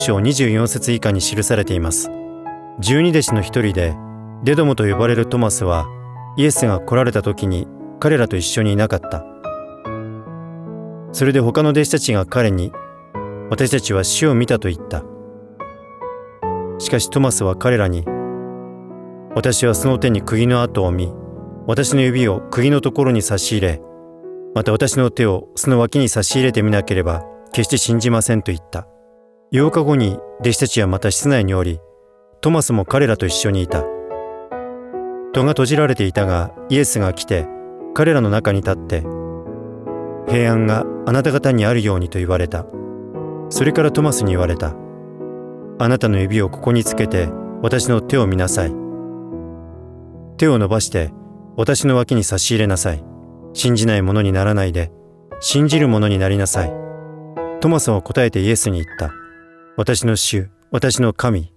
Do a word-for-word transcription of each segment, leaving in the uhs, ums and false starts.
章にじゅうよん節以下に記されています。十二弟子の一人でデドモと呼ばれるトマスは、イエスが来られた時に彼らと一緒にいなかった。それで他の弟子たちが彼に、私たちは主を見たと言った。しかしトマスは彼らに、私はその手に釘の跡を見、私の指を釘のところに差し入れ、また私の手をその脇に差し入れてみなければ決して信じませんと言った。ようかごに弟子たちはまた室内におり、トマスも彼らと一緒にいた。戸が閉じられていたが、イエスが来て彼らの中に立って、平安があなた方にあるようにと言われた。それからトマスに言われた。あなたの指をここにつけて私の手を見なさい。手を伸ばして私の脇に差し入れなさい。信じないものにならないで、信じるものになりなさい。トマスは答えてイエスに言った。私の主、私の神。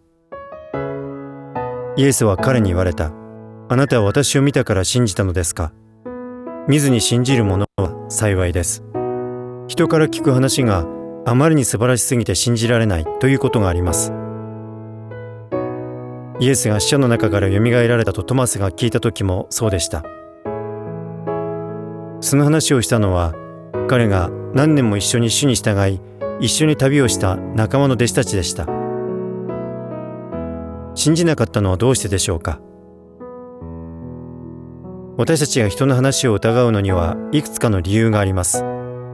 イエスは彼に言われた。あなたは私を見たから信じたのですか。見ずに信じる者は幸いです。人から聞く話があまりに素晴らしすぎて信じられないということがあります。イエスが死者の中からよみがえられたとトマスが聞いた時もそうでした。その話をしたのは、彼が何年も一緒に主に従い、一緒に旅をした仲間の弟子たちでした。信じなかったのはどうしてでしょうか。私たちが人の話を疑うのにはいくつかの理由があります。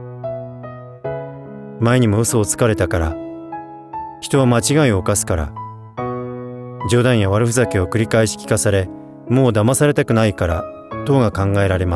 前にも嘘をつかれたから、人は間違いを犯すから、冗談や悪ふざけを繰り返し聞かされ、もう騙されたくないから等が考えられます。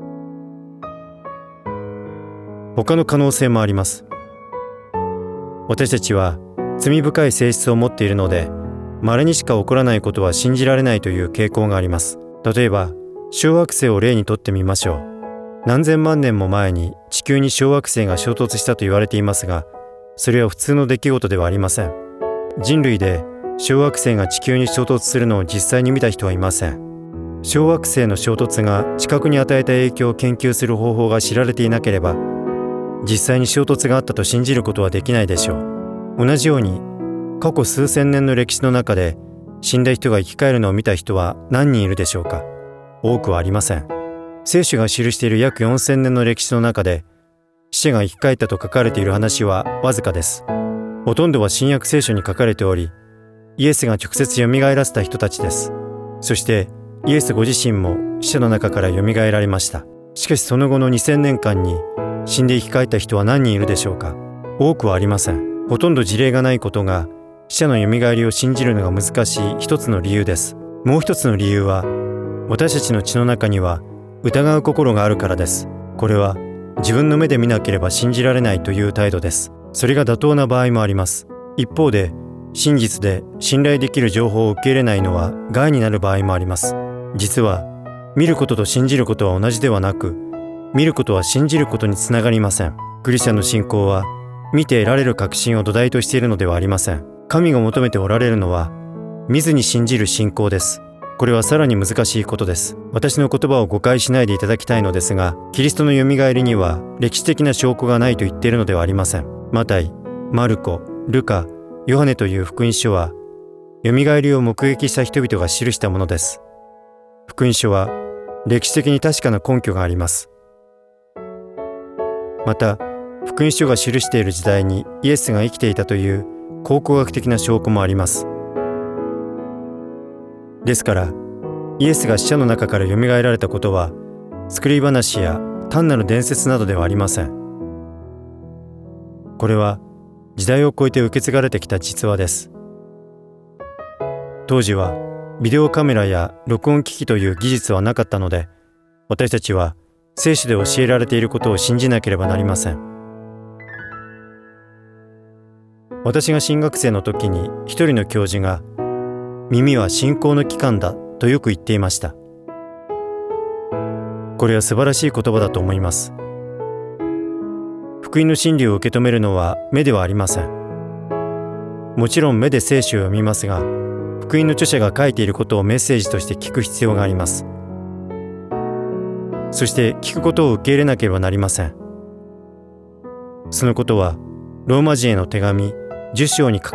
他の可能性もあります。私たちは罪深い性質を持っているので、稀にしか起こらないことは信じられないという傾向があります。例えば、小惑星を例にとってみましょう。何千万年も前に地球に小惑星が衝突したと言われていますが、それは普通の出来事ではありません。人類で小惑星が地球に衝突するのを実際に見た人はいません。小惑星の衝突が地殻に与えた影響を研究する方法が知られていなければ、実際に衝突があったと信じることはできないでしょう。同じように、過去数千年の歴史の中で死んだ人が生き返るのを見た人は何人いるでしょうか。多くはありません。聖書が記している約よんせんねんの歴史の中で、死者が生き返ったと書かれている話はわずかです。ほとんどは新約聖書に書かれており、イエスが直接よみがえらせた人たちです。そしてイエスご自身も死者の中からよみがえられました。しかしその後のにせんねんかんに死んで生き返った人は何人いるでしょうか。多くはありません。ほとんど事例がないことが死者のよみがえりを信じるのが難しい一つの理由です。もう一つの理由は、私たちの血の中には疑う心があるからです。これは自分の目で見なければ信じられないという態度です。それが妥当な場合もあります。一方で、真実で信頼できる情報を受け入れないのは害になる場合もあります。実は見ることと信じることは同じではなく、見ることは信じることにつながりません。クリスチャンの信仰は見て得られる確信を土台としているのではありません。神が求めておられるのは見ずに信じる信仰です。これはさらに難しいことです。私の言葉を誤解しないでいただきたいのですが、キリストのよみがえりには歴史的な証拠がないと言っているのではありません。マタイ、マルコ、ルカ、ヨハネという福音書はよみがえりを目撃した人々が記したものです。福音書は歴史的に確かな根拠があります。また、福音書が記している時代にイエスが生きていたという考古学的な証拠もあります。ですから、イエスが死者の中からよみがえられたことは作り話や単なる伝説などではありません。これは時代を超えて受け継がれてきた実話です。当時はビデオカメラや録音機器という技術はなかったので、私たちは聖書で教えられていることを信じなければなりません。私が新学生の時に一人の教授が、耳は信仰の器官だとよく言っていました。これは素晴らしい言葉だと思います。福音の真理を受け止めるのは目ではありません。もちろん目で聖書を読みますが、福音の著者が書いていることをメッセージとして聞く必要があります。そして聞くことを受け入れなければなりません。そのことはローマ人への手紙じゅっ章に書